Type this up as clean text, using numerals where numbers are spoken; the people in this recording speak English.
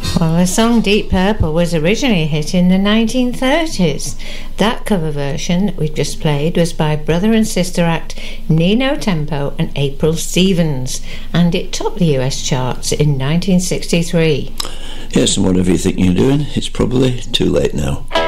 Well, the song Deep Purple was originally a hit in the 1930s. That cover version that we've just played was by brother and sister act Nino Tempo and April Stevens, and it topped the US charts in 1963. Yes, and whatever you think you're doing, it's probably too late now.